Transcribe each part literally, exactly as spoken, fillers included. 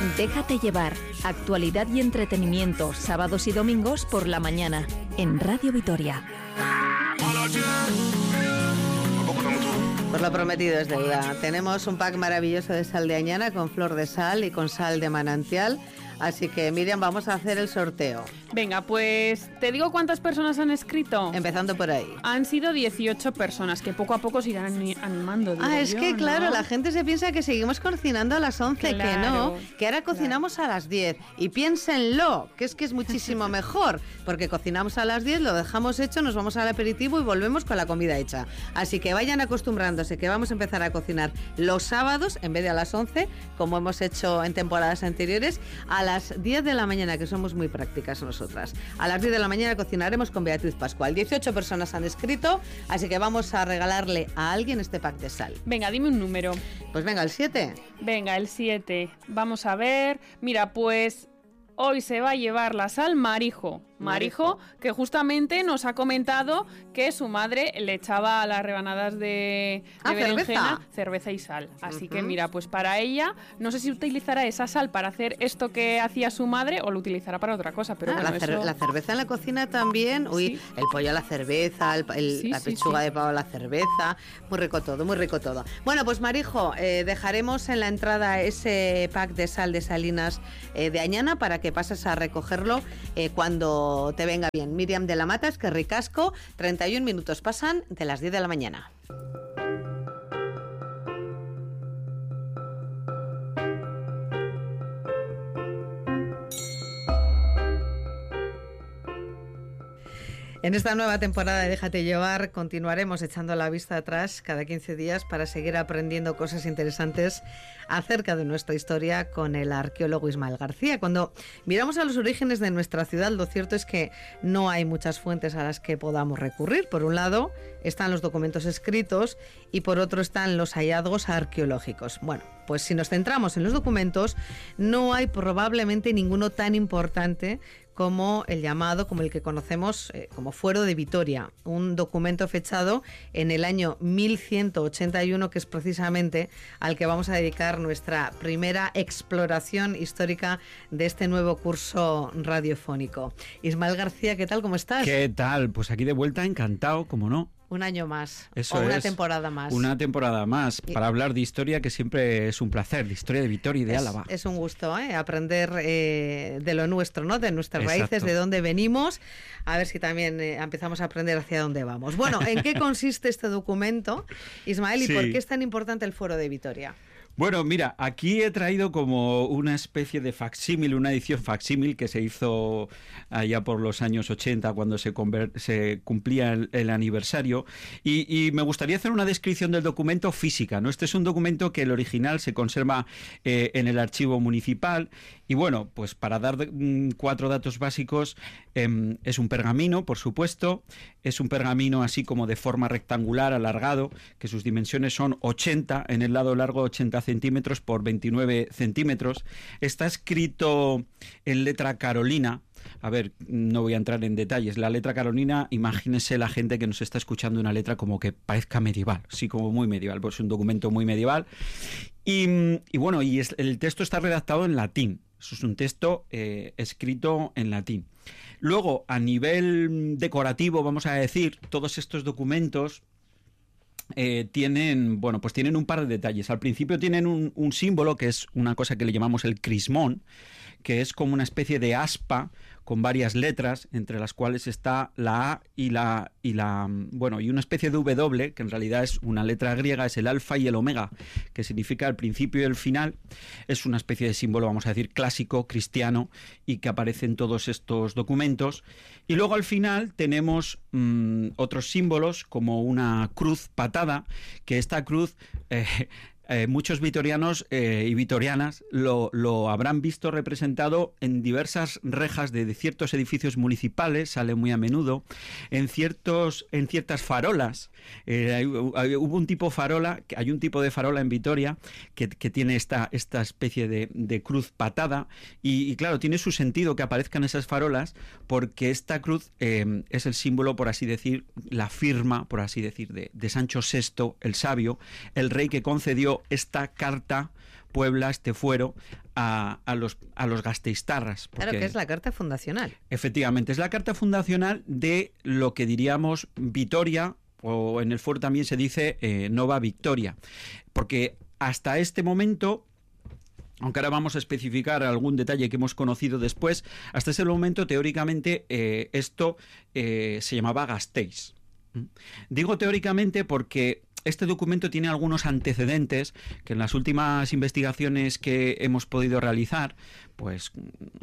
Déjate llevar. Actualidad y entretenimiento, sábados y domingos por la mañana, en Radio Vitoria. Pues lo prometido es deuda. Tenemos un pack maravilloso de sal de Añana con flor de sal y con sal de manantial. Así que, Miriam, vamos a hacer el sorteo. Venga, pues, ¿te digo cuántas personas han escrito? Empezando por ahí. Han sido dieciocho personas, que poco a poco se irán animando. Ah, es yo, que, ¿no? claro, la gente se piensa que seguimos cocinando a las once, Claro, que no, que ahora cocinamos claro. a las diez. Y piénsenlo, que es que es muchísimo mejor, porque cocinamos a las diez, lo dejamos hecho, nos vamos al aperitivo y volvemos con la comida hecha. Así que vayan acostumbrándose, que vamos a empezar a cocinar los sábados, en vez de a las once, como hemos hecho en temporadas anteriores, a las diez de la mañana, que somos muy prácticas nosotras. A las diez de la mañana cocinaremos con Beatriz Pascual. dieciocho personas han escrito, así que vamos a regalarle a alguien este pack de sal. Venga, dime un número. Pues venga, el siete. Venga, el siete. Vamos a ver. Mira, pues hoy se va a llevar la sal Marijo. Marijo, que justamente nos ha comentado que su madre le echaba a las rebanadas de, de ah, berenjena cerveza. cerveza y sal. Así uh-huh. que mira, pues para ella, no sé si utilizará esa sal para hacer esto que hacía su madre o lo utilizará para otra cosa. Pero ah, bueno, la, cer- eso... la cerveza en la cocina también. Uy, sí. El pollo a la cerveza, el, el, sí, la pechuga sí, sí. de pavo a la cerveza. Muy rico todo, muy rico todo. Bueno, pues Marijo, eh, dejaremos en la entrada ese pack de sal de Salinas eh, de Añana para que pases a recogerlo eh, cuando te venga bien. Miriam de la Mata, es que ricasco. treinta y un minutos pasan de las diez de la mañana. En esta nueva temporada de Déjate Llevar continuaremos echando la vista atrás cada quince días para seguir aprendiendo cosas interesantes acerca de nuestra historia con el arqueólogo Ismael García. Cuando miramos a los orígenes de nuestra ciudad, lo cierto es que no hay muchas fuentes a las que podamos recurrir. Por un lado están los documentos escritos y por otro están los hallazgos arqueológicos. Bueno, pues si nos centramos en los documentos, no hay probablemente ninguno tan importante como el llamado, como el que conocemos eh, como Fuero de Vitoria, un documento fechado en el año mil ciento ochenta y uno, que es precisamente al que vamos a dedicar nuestra primera exploración histórica de este nuevo curso radiofónico. Ismael García, ¿qué tal? ¿Cómo estás? ¿Qué tal? Pues aquí de vuelta, encantado, como no. Un año más, Eso o una es, temporada más. Una temporada más, para hablar de historia, que siempre es un placer, de historia de Vitoria y de es, Álava. Es un gusto, ¿eh? Aprender eh, de lo nuestro, ¿no? De nuestras Exacto. raíces, de dónde venimos, a ver si también eh, empezamos a aprender hacia dónde vamos. Bueno, ¿en qué consiste este documento, Ismael, y sí. por qué es tan importante el Fuero de Vitoria? Bueno, mira, aquí he traído como una especie de facsímil, una edición facsímil que se hizo allá por los años ochenta, cuando se, conver- se cumplía el, el aniversario, y, y me gustaría hacer una descripción del documento física, ¿no? Este es un documento que el original se conserva eh, en el archivo municipal, y bueno, pues para dar mm, cuatro datos básicos, eh, es un pergamino, por supuesto, es un pergamino así como de forma rectangular, alargado, que sus dimensiones son ochenta, en el lado largo ochenta centímetros por veintinueve centímetros. Está escrito en letra carolina. A ver, no voy a entrar en detalles. La letra carolina, imagínese la gente que nos está escuchando una letra como que parezca medieval, sí, como muy medieval, pues es un documento muy medieval. Y, y bueno, y es, el texto está redactado en latín. Eso es un texto eh, escrito en latín. Luego, a nivel decorativo, vamos a decir, todos estos documentos Eh, tienen, bueno, pues tienen un par de detalles. Al principio tienen un, un símbolo que es una cosa que le llamamos el crismón, que es como una especie de aspa con varias letras, entre las cuales está la A y la, y la, bueno, y una especie de W, que en realidad es una letra griega, es el alfa y el omega, que significa el principio y el final. Es una especie de símbolo, vamos a decir, clásico, cristiano, y que aparece en todos estos documentos. Y luego al final tenemos mmm, otros símbolos, como una cruz patada, que esta cruz... Eh, Eh, muchos vitorianos eh, y vitorianas lo, lo habrán visto representado en diversas rejas de, de ciertos edificios municipales, sale muy a menudo, en ciertos en ciertas farolas. Eh, hay, hay, hubo un tipo farola, hay un tipo de farola en Vitoria que, que tiene esta, esta especie de, de cruz patada y, y claro, tiene su sentido que aparezcan esas farolas porque esta cruz eh, es el símbolo, por así decir, la firma, por así decir, de, de Sancho sexto, el sabio, el rey que concedió esta carta Puebla, este fuero, a, a, los, a los gasteiztarras. Claro, que es la carta fundacional. Efectivamente, es la carta fundacional de lo que diríamos Vitoria, o en el fuero también se dice eh, Nova Victoria, porque hasta este momento, aunque ahora vamos a especificar algún detalle que hemos conocido después, hasta ese momento teóricamente eh, esto eh, se llamaba Gasteiz. Digo teóricamente porque este documento tiene algunos antecedentes que en las últimas investigaciones que hemos podido realizar, pues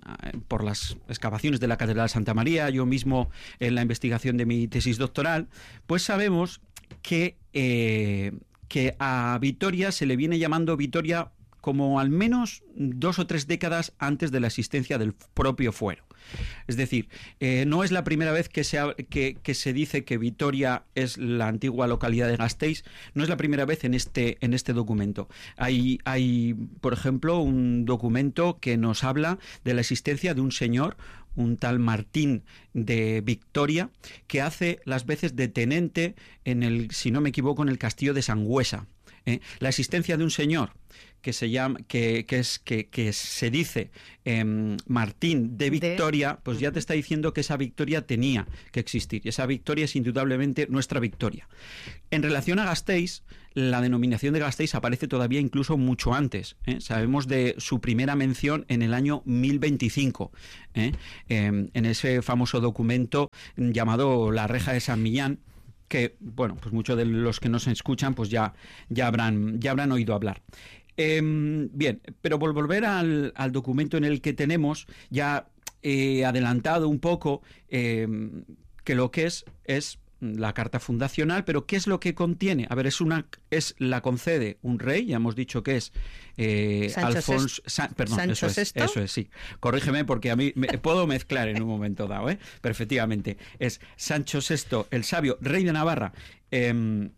por las excavaciones de la Catedral de Santa María, yo mismo en la investigación de mi tesis doctoral, pues sabemos que, eh, que a Vitoria se le viene llamando Vitoria como al menos dos o tres décadas antes de la existencia del propio fuero. Es decir, eh, no es la primera vez que se, ha, que, que se dice que Vitoria es la antigua localidad de Gasteiz, no es la primera vez en este, en este documento. Hay, hay, por ejemplo, un documento que nos habla de la existencia de un señor, un tal Martín de Victoria, que hace las veces de tenente en el, si no me equivoco, en el castillo de Sangüesa. ¿Eh? La existencia de un señor que se llama que, que es que, que se dice eh, Martín de Victoria, de... pues ya te está diciendo que esa victoria tenía que existir, y esa victoria es indudablemente nuestra victoria. En relación a Gasteiz, la denominación de Gasteiz aparece todavía incluso mucho antes, ¿eh? Sabemos de su primera mención en el año mil veinticinco, ¿eh? Eh, en ese famoso documento llamado La Reja de San Millán, que, bueno, pues muchos de los que nos escuchan pues ya, ya, habrán, ya habrán oído hablar. Eh, bien, pero por volver al, al documento en el que tenemos, ya he adelantado un poco eh, que lo que es es la carta fundacional, pero ¿qué es lo que contiene? A ver, es una es la concede un rey, ya hemos dicho que es eh, Alfonso, San, perdón, Sancho eso es, sexto. eso es, sí. Corrígeme porque a mí me puedo mezclar en un momento dado, ¿eh? Perfectamente. Es Sancho sexto, el sabio, rey de Navarra, eh,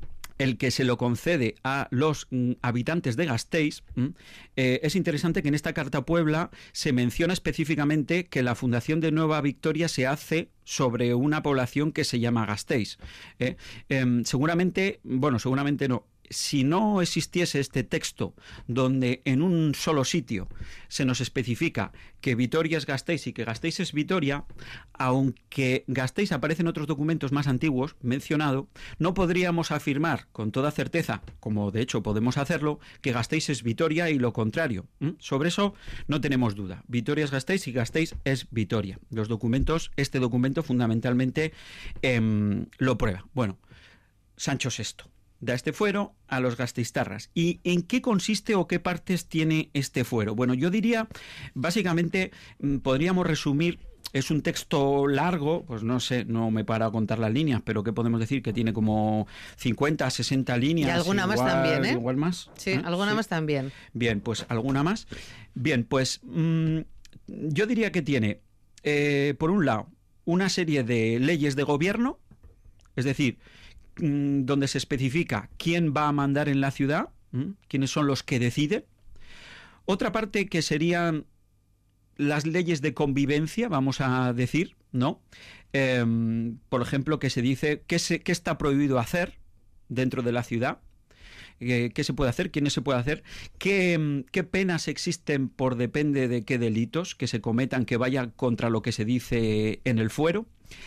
el que se lo concede a los mm, habitantes de Gasteiz. Mm, eh, es interesante que en esta Carta Puebla se menciona específicamente que la fundación de Nueva Victoria se hace sobre una población que se llama Gasteiz. Eh, eh, seguramente, bueno, seguramente no. Si no existiese este texto donde en un solo sitio se nos especifica que Vitoria es Gasteiz y que Gasteiz es Vitoria, aunque Gasteiz aparece en otros documentos más antiguos mencionado, no podríamos afirmar con toda certeza, como de hecho podemos hacerlo, que Gasteiz es Vitoria y lo contrario. ¿Mm? Sobre eso no tenemos duda. Vitoria es Gasteiz y Gasteiz es Vitoria. Los documentos, este documento fundamentalmente eh, lo prueba. Bueno, Sancho sexto. Da este fuero a los gasteiztarras. ¿Y en qué consiste o qué partes tiene este fuero? Bueno, yo diría, básicamente, podríamos resumir, es un texto largo, pues no sé, no me para a contar las líneas, pero ¿qué podemos decir? Que tiene como cincuenta, sesenta líneas. Y alguna igual, más también, ¿eh? Igual más. Sí, ¿eh? alguna sí. más también. Bien, pues alguna más. Bien, pues mmm, yo diría que tiene, eh, por un lado, una serie de leyes de gobierno, es decir, donde se especifica quién va a mandar en la ciudad, ¿m? quiénes son los que deciden. Otra parte que serían las leyes de convivencia, vamos a decir, ¿no? Eh, por ejemplo, que se dice qué, se, qué está prohibido hacer dentro de la ciudad, eh, qué se puede hacer, quiénes se puede hacer, qué, qué penas existen por depende de qué delitos que se cometan que vayan contra lo que se dice en el fuero.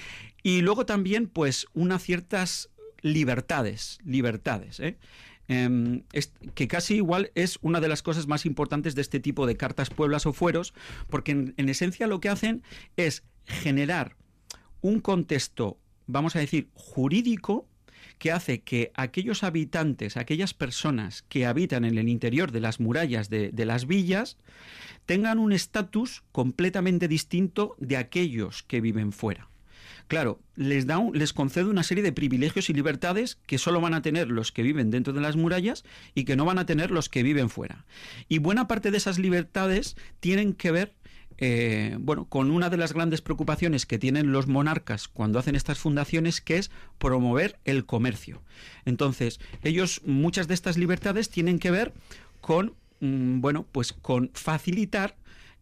Y luego también, pues, unas ciertas libertades, libertades, ¿eh? Eh, es, que casi igual es una de las cosas más importantes de este tipo de cartas pueblas o fueros, porque en, en esencia lo que hacen es generar un contexto, vamos a decir, jurídico, que hace que aquellos habitantes, aquellas personas que habitan en el interior de las murallas de, de las villas, tengan un estatus completamente distinto de aquellos que viven fuera. Claro, les da un, les concede una serie de privilegios y libertades que solo van a tener los que viven dentro de las murallas y que no van a tener los que viven fuera. Y buena parte de esas libertades tienen que ver eh, bueno, con una de las grandes preocupaciones que tienen los monarcas cuando hacen estas fundaciones, que es promover el comercio. Entonces, ellos, muchas de estas libertades tienen que ver con, mm, bueno, pues con facilitar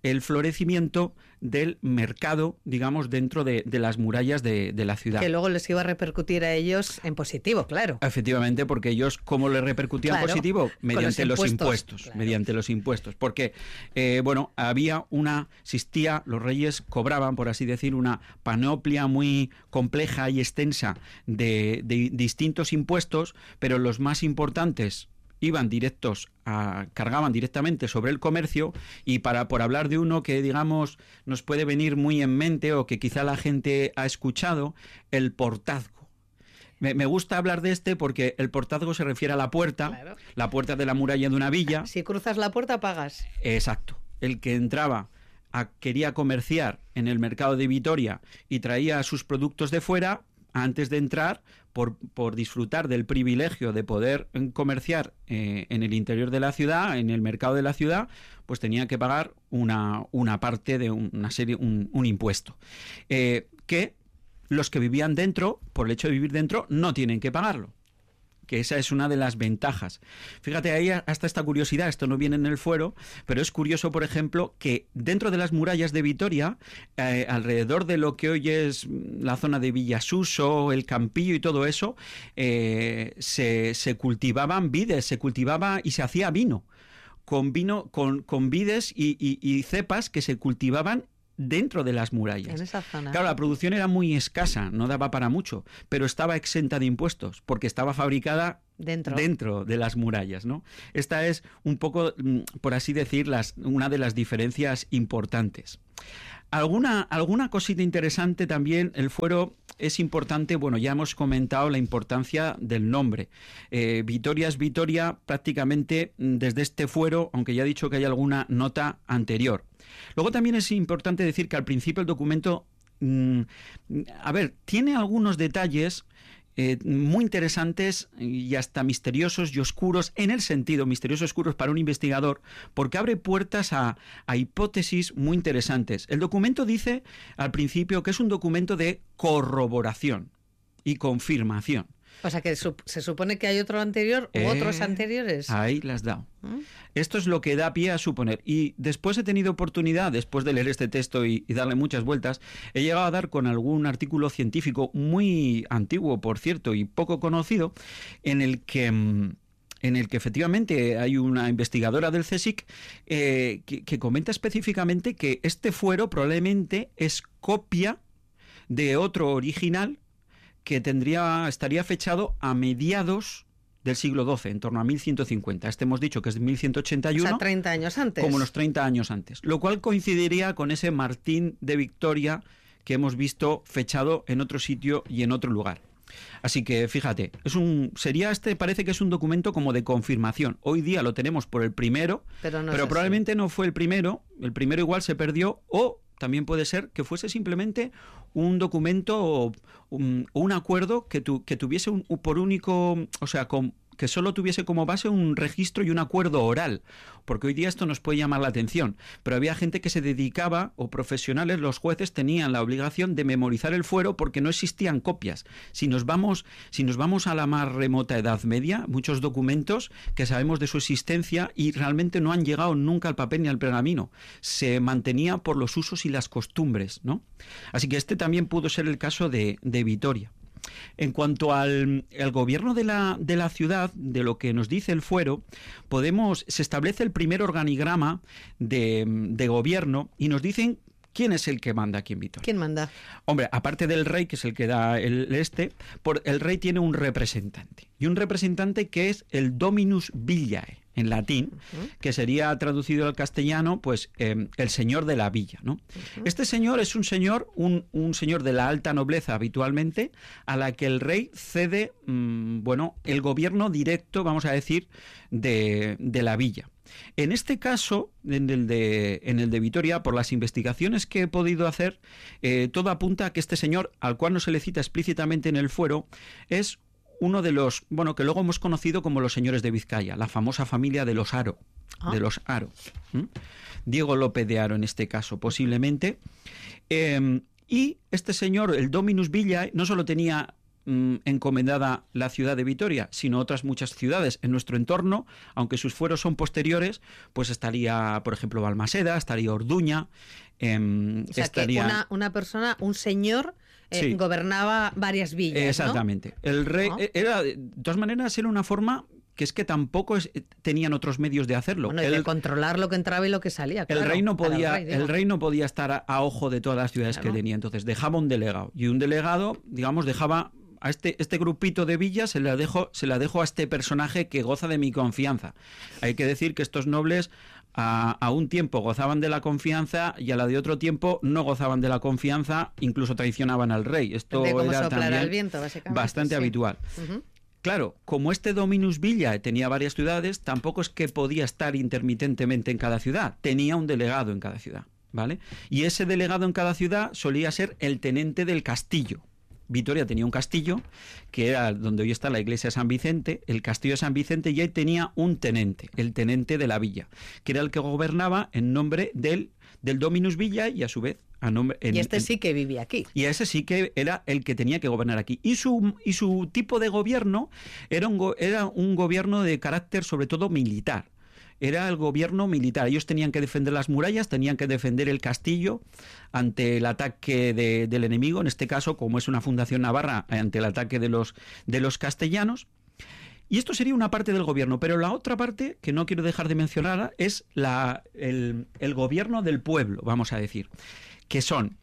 el florecimiento del mercado, digamos, dentro de, de las murallas de, de la ciudad. Que luego les iba a repercutir a ellos en positivo, claro. Efectivamente, porque ellos, ¿cómo les repercutían claro, positivo? Mediante los impuestos. Los impuestos claro. Mediante los impuestos. Porque, eh, bueno, había una, existía, los reyes cobraban, por así decir, una panoplia muy compleja y extensa de, de distintos impuestos, pero los más importantes iban directos a, cargaban directamente sobre el comercio, y para por hablar de uno que digamos nos puede venir muy en mente o que quizá la gente ha escuchado, el portazgo. Me, me gusta hablar de este porque el portazgo se refiere a la puerta, claro. La puerta de la muralla de una villa. Si cruzas la puerta pagas. Exacto. El que entraba a, quería comerciar en el mercado de Vitoria y traía sus productos de fuera, antes de entrar, por, por disfrutar del privilegio de poder comerciar eh, en el interior de la ciudad, en el mercado de la ciudad, pues tenía que pagar una, una parte de una serie, un, un impuesto. Eh, que los que vivían dentro, por el hecho de vivir dentro, no tienen que pagarlo. Que esa es una de las ventajas. Fíjate, ahí hasta esta curiosidad, esto no viene en el fuero, pero es curioso, por ejemplo, que dentro de las murallas de Vitoria, eh, alrededor de lo que hoy es la zona de Villasuso, el Campillo y todo eso, eh, se, se cultivaban vides, se cultivaba y se hacía vino, con vino, con, con vides y, y, y cepas que se cultivaban dentro de las murallas. En esa zona. Claro, la producción era muy escasa, no daba para mucho, pero estaba exenta de impuestos, porque estaba fabricada dentro, dentro de las murallas, ¿no? Esta es un poco, por así decir, las, una de las diferencias importantes. Alguna, alguna cosita interesante también, el fuero es importante, bueno, ya hemos comentado la importancia del nombre. Eh, Vitoria es Vitoria prácticamente desde este fuero, aunque ya he dicho que hay alguna nota anterior. Luego también es importante decir que al principio el documento, mmm, a ver, tiene algunos detalles Eh, muy interesantes y hasta misteriosos y oscuros, en el sentido misteriosos y oscuros para un investigador, porque abre puertas a, a hipótesis muy interesantes. El documento dice al principio que es un documento de corroboración y confirmación. O sea, que su- se supone que hay otro anterior u Eh, otros anteriores. Ahí las has dado. ¿Mm? Esto es lo que da pie a suponer. Y después he tenido oportunidad, después de leer este texto y, y darle muchas vueltas, he llegado a dar con algún artículo científico muy antiguo, por cierto, y poco conocido, en el que... en el que efectivamente hay una investigadora del CSIC eh, que, que comenta específicamente que este fuero probablemente es copia de otro original que tendría, estaría fechado a mediados del siglo doce, en torno a mil ciento cincuenta. Este hemos dicho que es de mil ciento ochenta y uno. O sea, treinta años antes. Como unos treinta años antes. Lo cual coincidiría con ese Martín de Victoria que hemos visto fechado en otro sitio y en otro lugar. Así que fíjate, es un sería este parece que es un documento como de confirmación. Hoy día lo tenemos por el primero, pero, no pero es probablemente no fue el primero. El primero igual se perdió, o también puede ser que fuese simplemente un documento o un, un acuerdo que, tu, que tuviese un, por único, o sea, con, que solo tuviese como base un registro y un acuerdo oral, porque hoy día esto nos puede llamar la atención, pero había gente que se dedicaba, o profesionales, los jueces tenían la obligación de memorizar el fuero porque no existían copias. Si nos vamos, si nos vamos a la más remota Edad Media, muchos documentos que sabemos de su existencia y realmente no han llegado nunca al papel ni al pergamino, se mantenía por los usos y las costumbres, ¿no? Así que este también pudo ser el caso de, de Vitoria. En cuanto al el gobierno de la, de la ciudad, de lo que nos dice el fuero, podemos, se establece el primer organigrama de, de gobierno y nos dicen quién es el que manda aquí en Vitoria. ¿Quién manda? Hombre, aparte del rey, que es el que da el este, por, el rey tiene un representante. Y un representante que es el Dominus Villae, en latín, uh-huh. que sería traducido al castellano, pues, eh, el señor de la villa, ¿no? Uh-huh. Este señor es un señor, un, un señor de la alta nobleza habitualmente, a la que el rey cede, mmm, bueno, el gobierno directo, vamos a decir, de, de la villa. En este caso, en el de, en el de Vitoria, por las investigaciones que he podido hacer, eh, todo apunta a que este señor, al cual no se le cita explícitamente en el fuero, es uno de los, bueno, que luego hemos conocido como los señores de Vizcaya, la famosa familia de los Aro, ah. de los Aro. ¿Mm? Diego López de Aro en este caso, posiblemente. Eh, y este señor, el Dominus Villae, no solo tenía mmm, encomendada la ciudad de Vitoria, sino otras muchas ciudades en nuestro entorno, aunque sus fueros son posteriores, pues estaría, por ejemplo, Balmaseda, estaría Orduña, eh, o sea, estaría... que una, una persona, un señor... Eh, sí. Gobernaba varias villas, exactamente. ¿no? El rey ¿No? era, de todas maneras, era una forma que es que tampoco es, tenían otros medios de hacerlo. Bueno, y el, de controlar lo que entraba y lo que salía. Claro, el rey no podía, el rey, el rey no podía estar a, a ojo de todas las ciudades claro. que tenía. Entonces dejaba un delegado y un delegado, digamos, dejaba a este, este grupito de villas se la dejo, se la dejo a este personaje que goza de mi confianza. Hay que decir que estos nobles A, a un tiempo gozaban de la confianza y a la de otro tiempo no gozaban de la confianza, incluso traicionaban al rey. Esto de cómo era también el viento, bastante sí. habitual. Uh-huh. Claro, como este Dominus Villa tenía varias ciudades, tampoco es que podía estar intermitentemente en cada ciudad, tenía un delegado en cada ciudad, ¿vale? Y ese delegado en cada ciudad solía ser el tenente del castillo. Vitoria tenía un castillo, que era donde hoy está la iglesia de San Vicente, el castillo de San Vicente, y ahí tenía un tenente, el tenente de la villa, que era el que gobernaba en nombre del, del Dominus Villa y a su vez a nombre... En, y este en, sí que vivía aquí. Y ese sí que era el que tenía que gobernar aquí. Y su, y su tipo de gobierno era un, go, era un gobierno de carácter sobre todo militar. Era el gobierno militar. Ellos tenían que defender las murallas, tenían que defender el castillo ante el ataque de, del enemigo, en este caso, como es una fundación navarra, ante el ataque de los, de los castellanos. Y esto sería una parte del gobierno, pero la otra parte, que no quiero dejar de mencionar, es la, el, el gobierno del pueblo, vamos a decir, que son,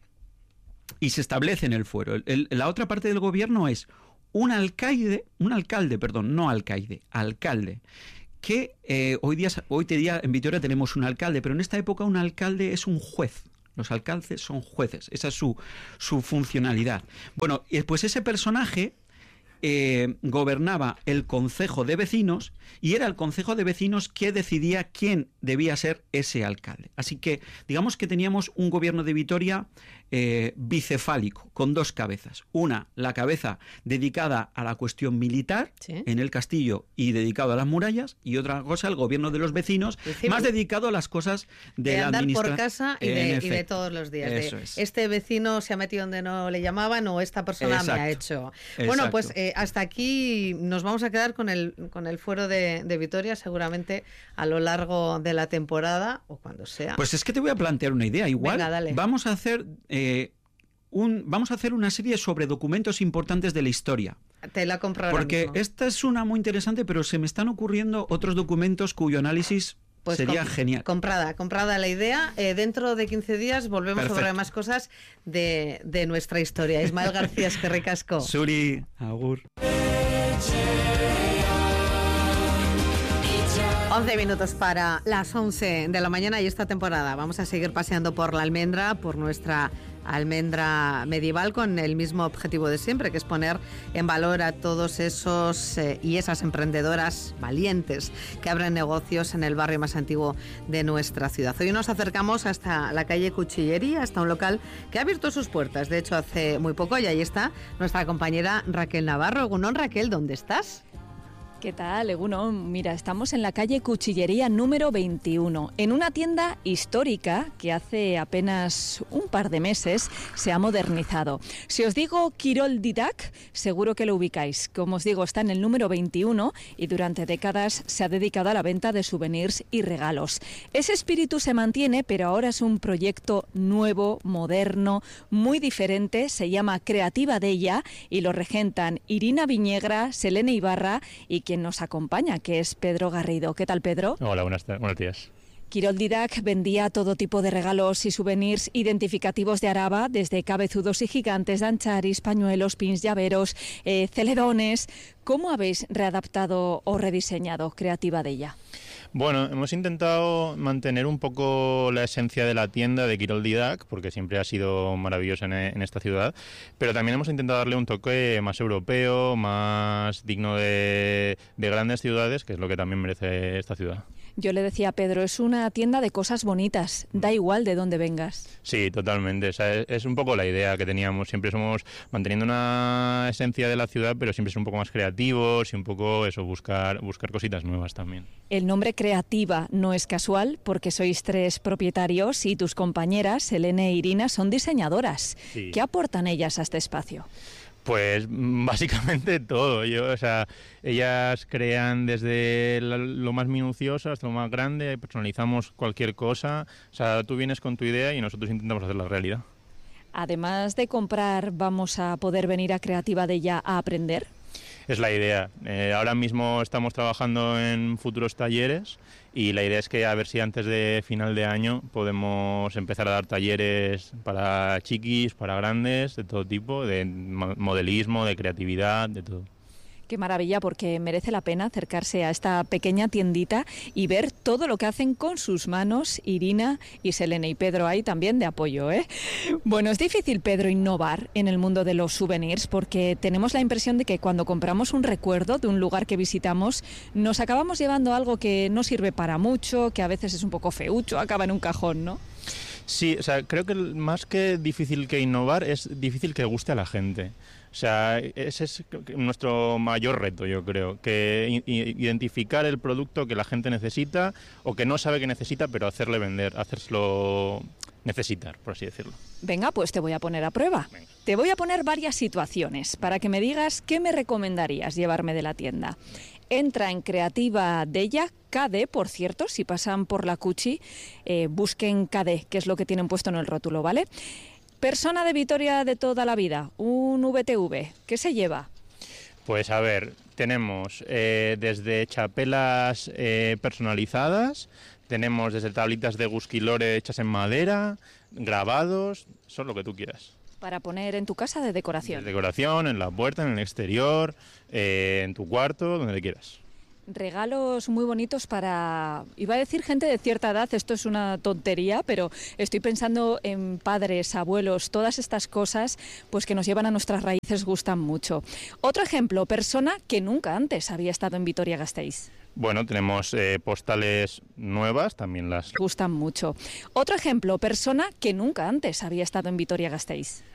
y se establece en el fuero. El, el, la otra parte del gobierno es un alcaide, un alcalde, perdón, no alcaide, alcalde, que eh, hoy día hoy día en Vitoria tenemos un alcalde, pero en esta época un alcalde es un juez. Los alcaldes son jueces, esa es su, su funcionalidad. Bueno, pues ese personaje eh, gobernaba el concejo de vecinos y era el concejo de vecinos que decidía quién debía ser ese alcalde. Así que digamos que teníamos un gobierno de Vitoria eh, bicefálico, con dos cabezas. Una, la cabeza dedicada a la cuestión militar, ¿sí?, en el castillo y dedicado a las murallas, y otra cosa, el gobierno de los vecinos, sí, más dedicado a las cosas de, de la andar administración. por casa y de, y de todos los días. Eso de, es. Este vecino se ha metido donde no le llamaban o esta persona Exacto. me ha hecho. Exacto. Bueno, pues eh, hasta aquí nos vamos a quedar con el, con el fuero de, de Vitoria, seguramente a lo largo de la temporada o cuando sea. Pues es que te voy a plantear una idea. Igual Venga, dale. vamos a hacer... Eh, Un, vamos a hacer una serie sobre documentos importantes de la historia. Te la compro ahora Porque mismo. Esta es una muy interesante, pero se me están ocurriendo otros documentos cuyo análisis pues sería comp genial. Comprada, comprada la idea. Eh, dentro de quince días volvemos Perfecto. a hablar más cosas de, de nuestra historia. Ismael García, es que ricasco. Suri, agur. once minutos para las once de la mañana y esta temporada vamos a seguir paseando por la almendra, por nuestra almendra medieval, con el mismo objetivo de siempre, que es poner en valor a todos esos eh, y esas emprendedoras valientes que abren negocios en el barrio más antiguo de nuestra ciudad. Hoy nos acercamos hasta la calle Cuchillería, hasta un local que ha abierto sus puertas, de hecho hace muy poco, y ahí está nuestra compañera Raquel Navarro. Egunon, Raquel, ¿dónde estás? ¿Qué tal, Egunon? Mira, estamos en la calle Cuchillería número veintiuno, en una tienda histórica que hace apenas un par de meses se ha modernizado. Si os digo Quirol Didac, seguro que lo ubicáis. Como os digo, está en el número veintiuno y durante décadas se ha dedicado a la venta de souvenirs y regalos. Ese espíritu se mantiene, pero ahora es un proyecto nuevo, moderno, muy diferente. Se llama Creativa Della y lo regentan Irina Viñegra, Selene Ibarra y quien nos acompaña, que es Pedro Garrido. ¿Qué tal, Pedro? Hola, buenas, buenos días. Quirol Didac vendía todo tipo de regalos y souvenirs identificativos de Araba, desde cabezudos y gigantes, dancharis, pañuelos, pins, llaveros, eh, celedones. ¿Cómo habéis readaptado o rediseñado Creativa Della? Bueno, hemos intentado mantener un poco la esencia de la tienda de Quirol Didac, porque siempre ha sido maravillosa en, en esta ciudad, pero también hemos intentado darle un toque más europeo, más digno de, de grandes ciudades, que es lo que también merece esta ciudad. Yo le decía a Pedro, es una tienda de cosas bonitas, da igual de dónde vengas. Sí, totalmente. O sea, es, es un poco la idea que teníamos. Siempre somos manteniendo una esencia de la ciudad, pero siempre son un poco más creativos y un poco eso, buscar, buscar cositas nuevas también. El nombre Creativa no es casual, porque sois tres propietarios y tus compañeras, Selene e Irina, son diseñadoras. Sí. ¿Qué aportan ellas a este espacio? Pues básicamente todo. Yo, o sea, ellas crean desde lo más minucioso hasta lo más grande, personalizamos cualquier cosa. O sea, tú vienes con tu idea y nosotros intentamos hacer la realidad. Además de comprar, ¿vamos a poder venir a Creativa de Ya a aprender? Es la idea. Eh, ahora mismo estamos trabajando en futuros talleres y la idea es que a ver si antes de final de año podemos empezar a dar talleres para chiquis, para grandes, de todo tipo, de modelismo, de creatividad, de todo. Qué maravilla, porque merece la pena acercarse a esta pequeña tiendita y ver todo lo que hacen con sus manos Irina y Selene, y Pedro ahí también de apoyo, ¿eh? Bueno, es difícil, Pedro, innovar en el mundo de los souvenirs porque tenemos la impresión de que cuando compramos un recuerdo de un lugar que visitamos nos acabamos llevando algo que no sirve para mucho, que a veces es un poco feucho, acaba en un cajón, ¿no? Sí, o sea, creo que más que difícil que innovar es difícil que guste a la gente. O sea, ese es nuestro mayor reto, yo creo, que identificar el producto que la gente necesita o que no sabe que necesita, pero hacerle vender, hacerlo necesitar, por así decirlo. Venga, pues te voy a poner a prueba. Venga. Te voy a poner varias situaciones para que me digas qué me recomendarías llevarme de la tienda. Entra en Creativa de Ya, K D, por cierto, si pasan por la Cuchi, eh, busquen K D, que es lo que tienen puesto en el rótulo, ¿vale? Persona de Vitoria de toda la vida, un V T V, ¿qué se lleva? Pues a ver, tenemos eh, desde chapelas eh, personalizadas, tenemos desde tablitas de Gusquilore hechas en madera, grabados, son lo que tú quieras. Para poner en tu casa de decoración. De decoración, en la puerta, en el exterior, eh, en tu cuarto, donde le quieras. Regalos muy bonitos para, iba a decir gente de cierta edad, esto es una tontería, pero estoy pensando en padres, abuelos, todas estas cosas pues que nos llevan a nuestras raíces gustan mucho. Otro ejemplo, persona que nunca antes había estado en Vitoria-Gasteiz. Bueno, tenemos eh, postales nuevas, también las gustan mucho. Otro ejemplo, persona que nunca antes había estado en Vitoria-Gasteiz.